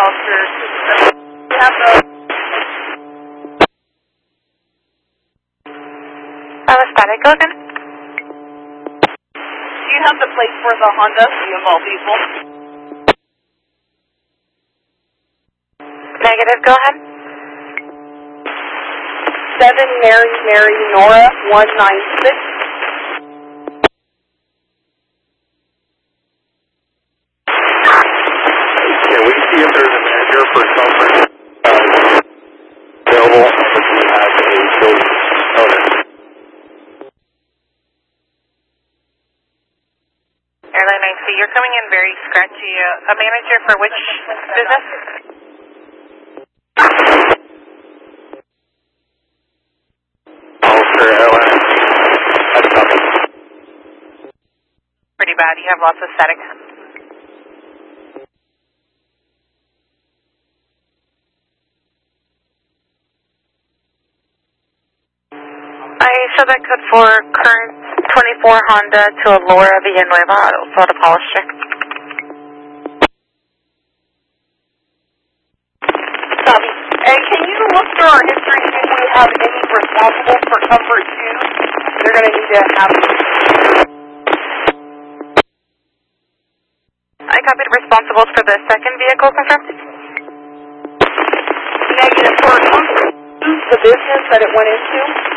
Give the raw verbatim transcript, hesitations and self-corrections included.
officers. We have the... I was static, go again. Do you have the plate for the Honda, of all people? Negative, go ahead. seven Mary Mary Nora one nine six. Can we see if there's a manager for conference uh, available if we have a building owner? Airline I C, you're coming in very scratchy. Uh, a manager for which business? Officer Airline. That's coming. Pretty bad, you have lots of static. I show that code for current twenty-four Honda to Alora Villanueva, Florida Polisher. Copy. And can you look through our history if we have any responsibles for Comfort two? They're going to need to have... I copied responsibles for the second vehicle, confirmed? Negative for Comfort two, the business that it went into.